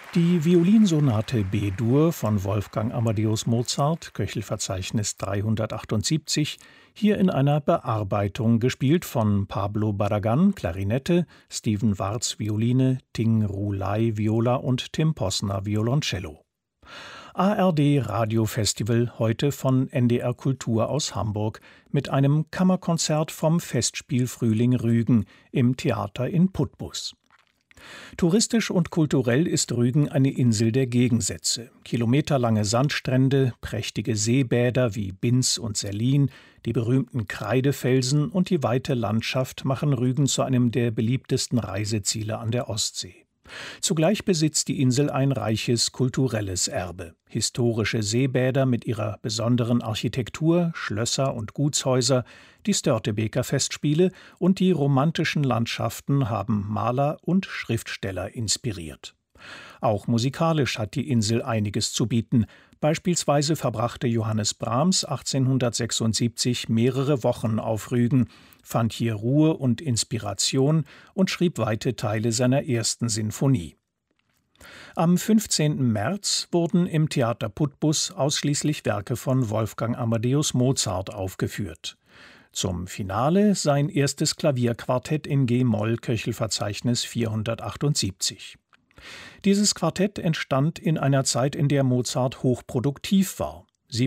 Die Violinsonate B-Dur von Wolfgang Amadeus Mozart, Köchelverzeichnis 378, hier in einer Bearbeitung, gespielt von Pablo Barragán, Klarinette, Stephen Warz, Violine, Ting Ru Lai, Viola und Tim Posner, Violoncello. ARD Radiofestival, heute von NDR Kultur aus Hamburg, mit einem Kammerkonzert vom Festspiel Frühling Rügen im Theater in Putbus. Touristisch und kulturell ist Rügen eine Insel der Gegensätze. Kilometerlange Sandstrände, prächtige Seebäder wie Binz und Sellin, die berühmten Kreidefelsen und die weite Landschaft machen Rügen zu einem der beliebtesten Reiseziele an der Ostsee. Zugleich besitzt die Insel ein reiches kulturelles Erbe. Historische Seebäder mit ihrer besonderen Architektur, Schlösser und Gutshäuser, die Störtebeker Festspiele und die romantischen Landschaften haben Maler und Schriftsteller inspiriert. Auch musikalisch hat die Insel einiges zu bieten. Beispielsweise verbrachte Johannes Brahms 1876 mehrere Wochen auf Rügen, fand hier Ruhe und Inspiration und schrieb weite Teile seiner ersten Sinfonie. Am 15. März wurden im Theater Putbus ausschließlich Werke von Wolfgang Amadeus Mozart aufgeführt. Zum Finale sein erstes Klavierquartett in G-Moll, Köchelverzeichnis 478. Dieses Quartett entstand in einer Zeit, in der Mozart hochproduktiv war.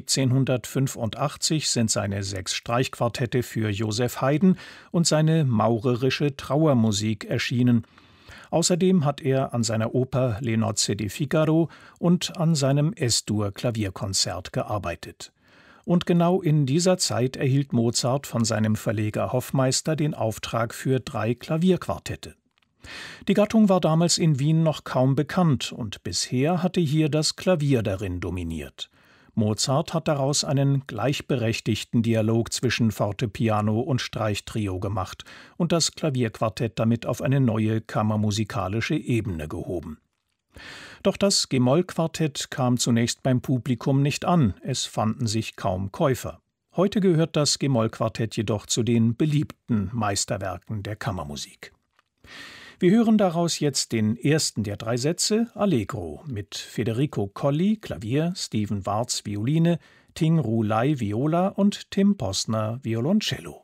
1785 sind seine 6 Streichquartette für Joseph Haydn und seine maurerische Trauermusik erschienen. Außerdem hat er an seiner Oper Le Nozze di Figaro und an seinem Es-Dur-Klavierkonzert gearbeitet. Und genau in dieser Zeit erhielt Mozart von seinem Verleger Hoffmeister den Auftrag für 3 Klavierquartette. Die Gattung war damals in Wien noch kaum bekannt und bisher hatte hier das Klavier darin dominiert. Mozart hat daraus einen gleichberechtigten Dialog zwischen Fortepiano und Streichtrio gemacht und das Klavierquartett damit auf eine neue kammermusikalische Ebene gehoben. Doch das G-Moll-Quartett kam zunächst beim Publikum nicht an, es fanden sich kaum Käufer. Heute gehört das G-Moll-Quartett jedoch zu den beliebten Meisterwerken der Kammermusik. Wir hören daraus jetzt den ersten der 3 Sätze, Allegro, mit Federico Colli, Klavier, Stephen Warz, Violine, Ting Ru Lai, Viola und Tim Posner, Violoncello.